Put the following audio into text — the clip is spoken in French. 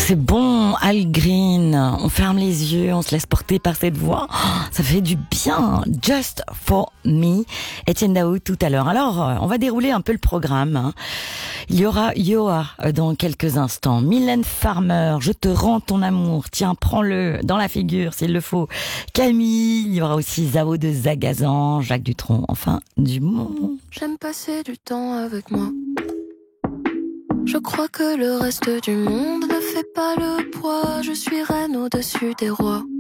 C'est bon, Al Green. On ferme les yeux, on se laisse porter par cette voix. Oh, ça fait du bien. Just for me. Etienne Daou tout à l'heure. Alors, on va dérouler un peu le programme. Il y aura Yoa dans quelques instants. Mylène Farmer, je te rends ton amour. Tiens, prends-le dans la figure s'il le faut. Camille, il y aura aussi Zao de Zagazan, Jacques Dutronc. Enfin, du monde. J'aime passer du temps avec moi. Je crois que le reste du monde ne fait pas le poids. Je suis reine au-dessus des rois.